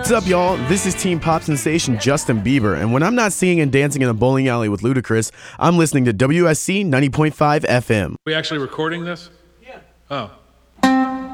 What's up, y'all? This is Teen Pop sensation Justin Bieber, and when I'm not singing and dancing in a bowling alley with Ludacris, I'm listening to WSC 90.5 FM. We actually recording this? Yeah. Oh.